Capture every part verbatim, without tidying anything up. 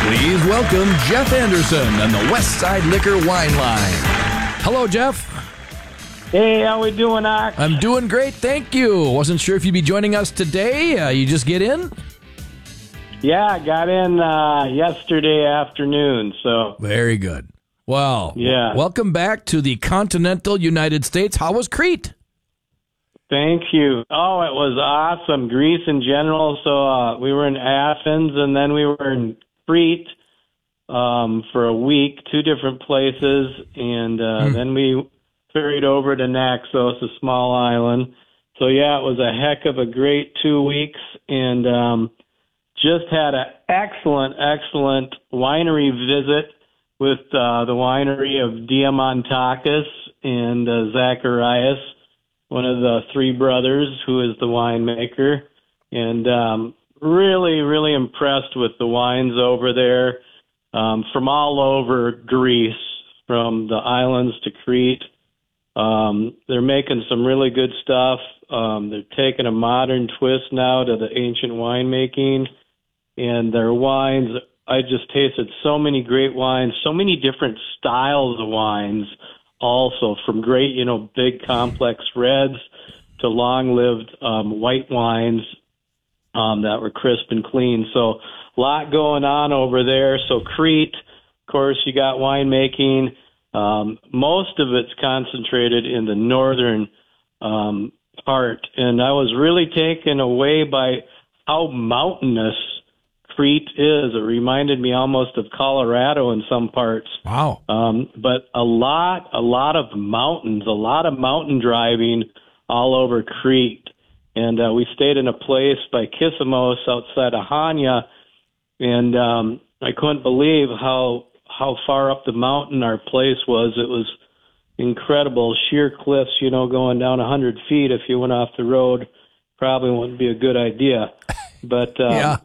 Please welcome Jeff Anderson and the West Side Liquor Wine Line. Hello, Jeff. Hey, how we doing, Ox? I'm doing great, thank you. Wasn't sure if you'd be joining us today. Uh, you just get in? Yeah, I got in uh, yesterday afternoon, so. Very good. Well, yeah. welcome back to the continental United States. How was Crete? Thank you. Oh, it was awesome. Greece in general. So uh, we were in Athens, and then we were in Crete um, for a week, two different places, and uh, mm. then we ferried over to Naxos, a small island. So, yeah, it was a heck of a great two weeks, and um, just had an excellent, excellent winery visit with uh, the winery of Diamantakis and uh, Zacharias, one of the three brothers who is the winemaker, and um, really, really impressed with the wines over there um, from all over Greece, from the islands to Crete. Um, they're making some really good stuff. Um, they're taking a modern twist now to the ancient winemaking, and their wines, I just tasted so many great wines, so many different styles of wines also, from great, you know, big complex reds to long-lived um, white wines um, that were crisp and clean. So a lot going on over there. So Crete, of course, you got winemaking. Um, most of it's concentrated in the northern um, part, and I was really taken away by how mountainous Crete is. It reminded me almost of Colorado in some parts. Wow. Um, but a lot, a lot of mountains, a lot of mountain driving all over Crete. And uh, we stayed in a place by Kissamos outside of Hania, and um, I couldn't believe how how far up the mountain our place was. It was incredible. Sheer cliffs, you know, going down one hundred feet if you went off the road probably wouldn't be a good idea. But um, yeah.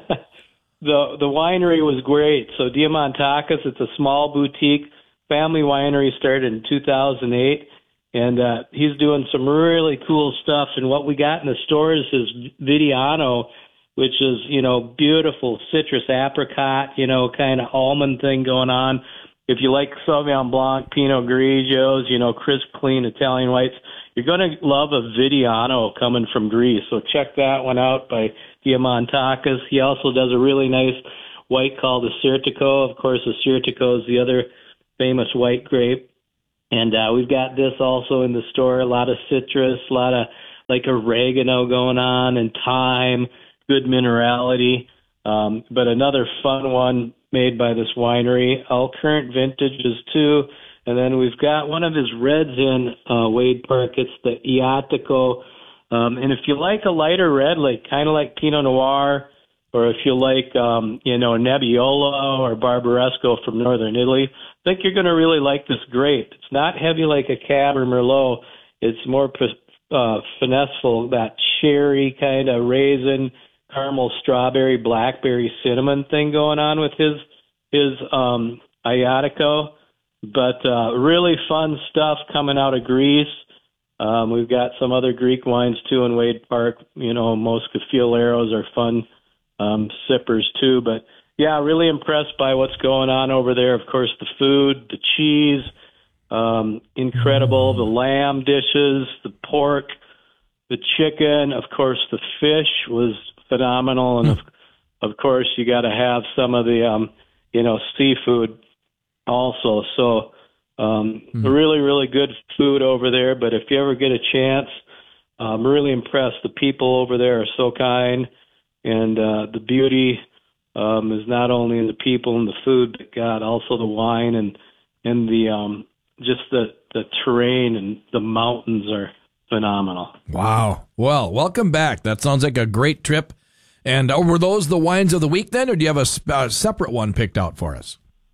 The the winery was great. So Diamantakis, it's a small boutique family winery, started in two thousand eight, and uh, he's doing some really cool stuff. And what we got in the stores is Vidiano, which is, you know, beautiful citrus apricot, you know, kind of almond thing going on. If you like Sauvignon Blanc, Pinot Grigios, you know, crisp, clean Italian whites, you're going to love a Vidiano coming from Greece. So check that one out by Diamantakis. He also does a really nice white called the Sirtico. Of course, the Sirtico is the other famous white grape. And uh, we've got this also in the store, a lot of citrus, a lot of like oregano going on, and thyme, good minerality. Um, but another fun one made by this winery, all current vintages too. And then we've got one of his reds in uh, Wade Park. It's the Iatico. Um, and if you like a lighter red, like kind of like Pinot Noir, or if you like, um, you know, Nebbiolo or Barbaresco from northern Italy, I think you're going to really like this grape. It's not heavy like a Cab or Merlot. It's more uh, finesseful, that cherry kind of raisin, caramel, strawberry, blackberry, cinnamon thing going on with his his um, Iatico. But uh, really fun stuff coming out of Greece. Um, we've got some other Greek wines, too, in Wade Park. You know, Mosca Fioleros are fun um, sippers, too. But, yeah, really impressed by what's going on over there. Of course, the food, the cheese, um, incredible. The lamb dishes, the pork, the chicken. Of course, the fish was phenomenal. And, of, of course, you got to have some of the, um, you know, seafood also. So um, mm-hmm. really, really good food over there. But if you ever get a chance, I'm really impressed. The people over there are so kind, and uh, the beauty um, is not only in the people and the food, but God, also the wine and and the um, just the the terrain and the mountains are phenomenal. Wow. Well, welcome back. That sounds like a great trip. And uh, were those the wines of the week then, or do you have a, a separate one picked out for us?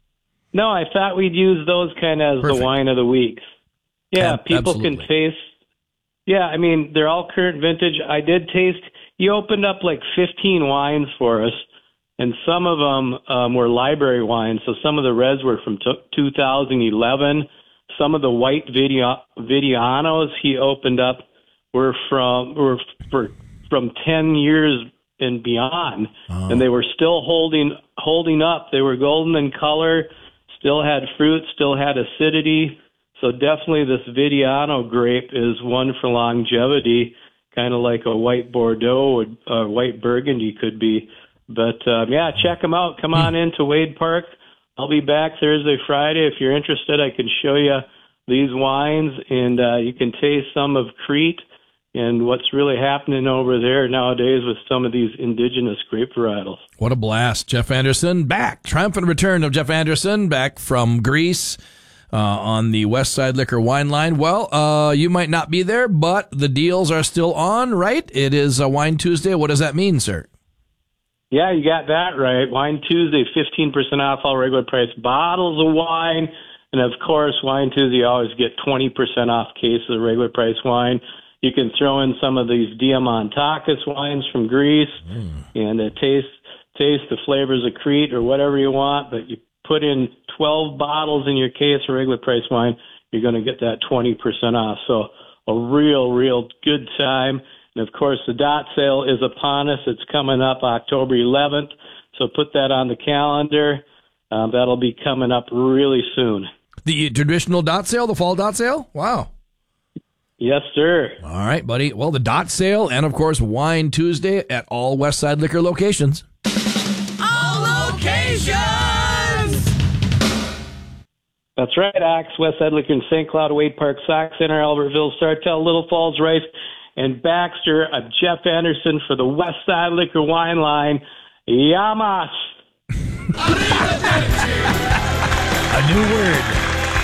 No, I thought we'd use those kind of as Perfect. the wine of the week. Yeah, Ab- people absolutely. can taste. Yeah, I mean, they're all current vintage. I did taste, you opened up like fifteen wines for us, and some of them um, were library wines. So some of the reds were from t- two thousand eleven. Some of the white Vidia- Vidianos he opened up were from were for, from ten years and beyond, oh. and they were still holding holding up. They were golden in color, still had fruit, still had acidity. So definitely this Vidiano grape is one for longevity, kind of like a white Bordeaux or uh, white Burgundy could be. But, um, yeah, check them out. Come on in to Wade Park. I'll be back Thursday, Friday. If you're interested, I can show you these wines, and uh, you can taste some of Crete and what's really happening over there nowadays with some of these indigenous grape varietals. What a blast. Jeff Anderson back. Triumphant return of Jeff Anderson back from Greece uh, on the Westside Liquor Wine Line. Well, uh, you might not be there, but the deals are still on, right? It is a Wine Tuesday. What does that mean, sir? Yeah, you got that right. Wine Tuesday, fifteen percent off all regular price bottles of wine. And, of course, Wine Tuesday, you always get twenty percent off cases of regular price wine. You can throw in some of these Diamantakis wines from Greece mm. and uh, taste taste the flavors of Crete or whatever you want. But you put in twelve bottles in your case of regular price wine, you're going to get that twenty percent off. So a real, real good time. And, of course, the dot sale is upon us. It's coming up October eleventh. So put that on the calendar. Um, that'll be coming up really soon. The traditional dot sale, the fall dot sale? Wow. Yes, sir. All right, buddy. Well, the dot sale and, of course, Wine Tuesday at all Westside Liquor locations. All locations! That's right, Ox. Westside Liquor in Saint Cloud, Wade Park, Sauk Center, Albertville, Sartell, Little Falls, Rice, and Baxter. I'm Jeff Anderson for the Westside Liquor Wine Line. Yamas! A new word.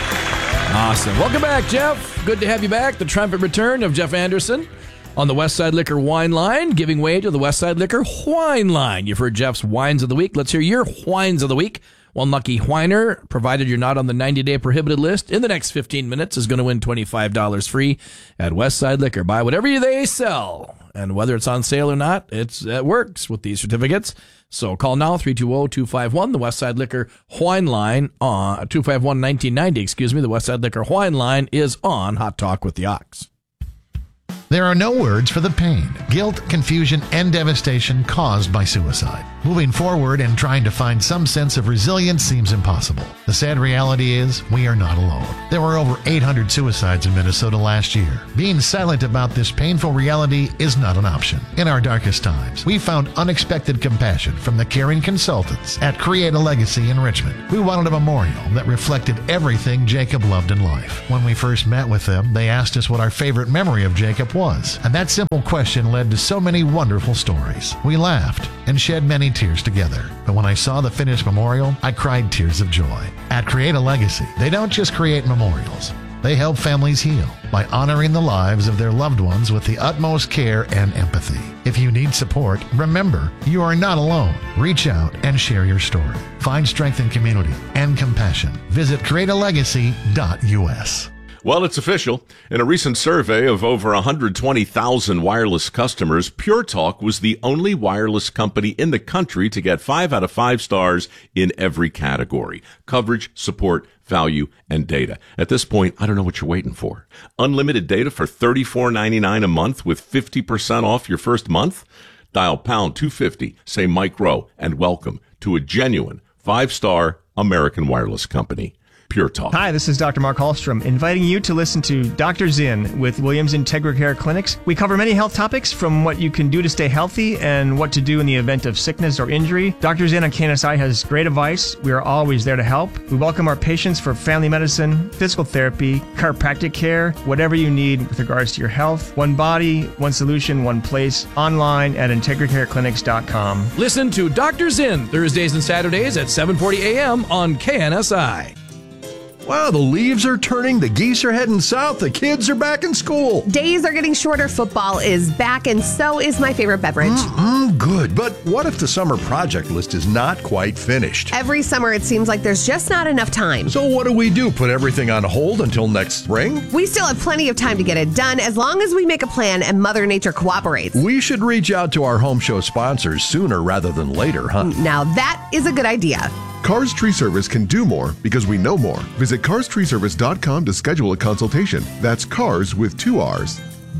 Awesome. Welcome back, Jeff. Good to have you back. The triumphant return of Jeff Anderson on the Westside Liquor Wine Line, giving way to the Westside Liquor Wine Line. You've heard Jeff's Wines of the Week. Let's hear your Wines of the Week. One lucky whiner, provided you're not on the ninety-day prohibited list, in the next fifteen minutes is going to win twenty-five dollars free at Westside Liquor. Buy whatever they sell, and whether it's on sale or not, it's, it works with these certificates. So call now, three two zero, two five one, the Westside Liquor Wine Line, on two five one, nineteen ninety, excuse me. The Westside Liquor Wine Line is on Hot Talk with the Ox. There are no words for the pain, guilt, confusion, and devastation caused by suicide. Moving forward and trying to find some sense of resilience seems impossible. The sad reality is we are not alone. There were over eight hundred suicides in Minnesota last year. Being silent about this painful reality is not an option. In our darkest times, we found unexpected compassion from the caring consultants at Create a Legacy in Richmond. We wanted a memorial that reflected everything Jacob loved in life. When we first met with them, they asked us what our favorite memory of Jacob was, and that simple question led to so many wonderful stories. We laughed and shed many tears together, but when I saw the finished memorial, I cried tears of joy. At Create a Legacy, they don't just create memorials. They help families heal by honoring the lives of their loved ones with the utmost care and empathy. If you need support, remember, you are not alone. Reach out and share your story. Find strength in community and compassion. Visit create a legacy dot U S. Well, it's official. In a recent survey of over one hundred twenty thousand wireless customers, Pure Talk was the only wireless company in the country to get five out of five stars in every category: coverage, support, value, and data. At this point, I don't know what you're waiting for. Unlimited data for thirty-four ninety-nine a month with fifty percent off your first month? Dial pound two fifty, say Mike Rowe, and welcome to a genuine five-star American wireless company. Pure Talk. Hi, this is Doctor Mark Hallstrom, inviting you to listen to Doctor Zinn with Williams Integra Care Clinics. We cover many health topics, from what you can do to stay healthy and what to do in the event of sickness or injury. Doctor Zinn on K N S I has great advice. We are always there to help. We welcome our patients for family medicine, physical therapy, chiropractic care, whatever you need with regards to your health. One body, one solution, one place. Online at integra care clinics dot com. Listen to Doctor Zinn Thursdays and Saturdays at seven forty a.m. on K N S I. Wow, the leaves are turning, the geese are heading south, the kids are back in school. Days are getting shorter, football is back, and so is my favorite beverage. Mm-mm, good, but what if the summer project list is not quite finished? Every summer it seems like there's just not enough time. So what do we do, put everything on hold until next spring? We still have plenty of time to get it done as long as we make a plan and Mother Nature cooperates. We should reach out to our home show sponsors sooner rather than later, huh? Now that is a good idea. Cars Tree Service can do more because we know more. Visit cars tree service dot com to schedule a consultation. That's cars with two R's.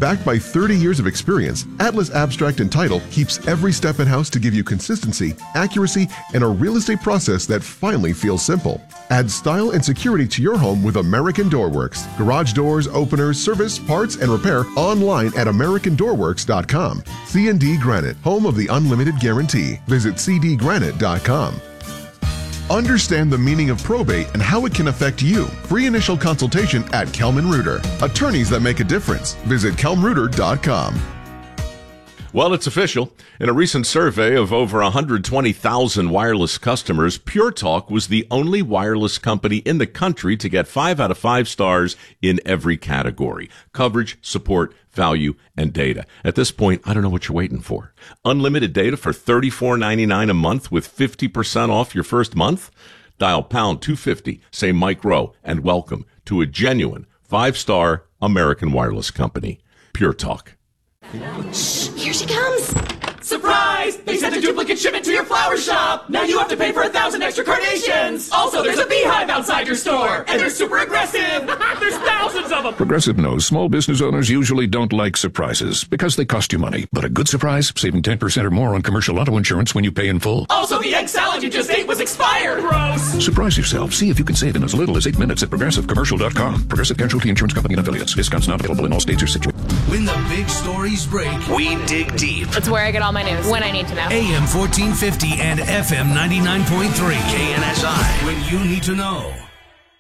Backed by thirty years of experience, Atlas Abstract and Title keeps every step in-house to give you consistency, accuracy, and a real estate process that finally feels simple. Add style and security to your home with American Door Works. Garage doors, openers, service, parts, and repair online at american door works dot com. C and D Granite, home of the unlimited guarantee. Visit c d granite dot com. Understand the meaning of probate and how it can affect you. Free initial consultation at Kelman Reuter. Attorneys that make a difference. Visit kelm reuter dot com. Well, it's official. In a recent survey of over one hundred twenty thousand wireless customers, Pure Talk was the only wireless company in the country to get five out of five stars in every category: coverage, support, value, and data. At this point, I don't know what you're waiting for. Unlimited data for thirty-four ninety-nine a month with fifty percent off your first month? Dial pound two fifty, say Mike Rowe, and welcome to a genuine five-star American wireless company. Pure Talk. Shh, here she comes. Surprise! They sent a duplicate shipment to your flower shop. Now you have to pay for a thousand extra carnations. Also, there's a beehive outside your store, and they're super aggressive. There's thousands of them. Progressive knows small business owners usually don't like surprises because they cost you money. But a good surprise, saving ten percent or more on commercial auto insurance when you pay in full. Also, the egg salad you just ate was expired. Gross. Surprise yourself. See if you can save in as little as eight minutes at progressive commercial dot com. Progressive Casualty Insurance Company and affiliates. Discounts not available in all states or situations. When the big stories break, we dig deep. That's where I get all my news, when I need to know. A M fourteen fifty and F M ninety-nine point three K N S I. When you need to know.